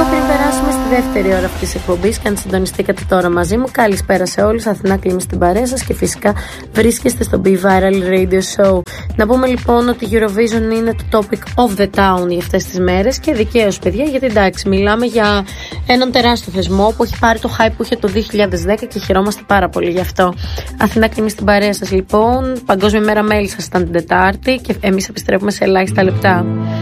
λίγο πριν περάσουμε στη δεύτερη ώρα αυτής της εκπομπής και αν συντονιστήκατε τώρα μαζί μου, καλησπέρα σε όλους. Αθηνά Κλίμη στην παρέα σας και φυσικά βρίσκεστε στο Be Viral Radio Show. Να πούμε λοιπόν ότι η Eurovision είναι το topic of the town για αυτές τις μέρες και δικαίως, παιδιά, γιατί εντάξει, μιλάμε για έναν τεράστιο θεσμό που έχει πάρει το hype που είχε το 2010 και χαιρόμαστε πάρα πολύ γι' αυτό. Αθηνά Κλίμη στην παρέα σας λοιπόν. Παγκόσμια μέρα μέλισσας ήταν την Τετάρτη και εμείς επιστρέφουμε σε ελάχιστα λεπτά.